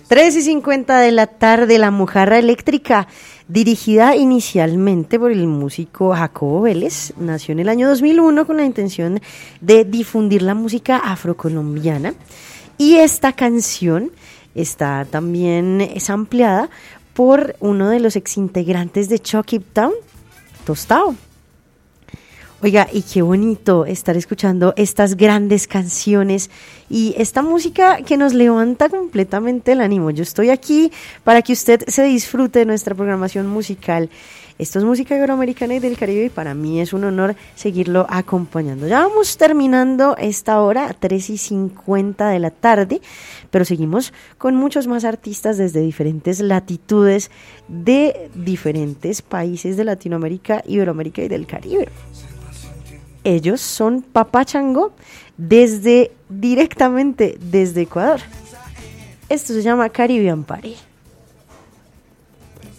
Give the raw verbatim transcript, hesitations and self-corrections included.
tres y cincuenta de la tarde, La Mojarra Eléctrica, dirigida inicialmente por el músico Jacobo Vélez, nació en el año dos mil uno con la intención de difundir la música afrocolombiana, y esta canción está también sampleada por uno de los exintegrantes de Chucky Town, Tostado. Oiga, y qué bonito estar escuchando estas grandes canciones y esta música que nos levanta completamente el ánimo. Yo estoy aquí para que usted se disfrute de nuestra programación musical. Esto es música iberoamericana y del Caribe y para mí es un honor seguirlo acompañando. Ya vamos terminando esta hora, tres y cincuenta de la tarde, pero seguimos con muchos más artistas desde diferentes latitudes de diferentes países de Latinoamérica, Iberoamérica y del Caribe. Ellos son Papá Chango desde, directamente desde Ecuador. Esto se llama Caribbean Party.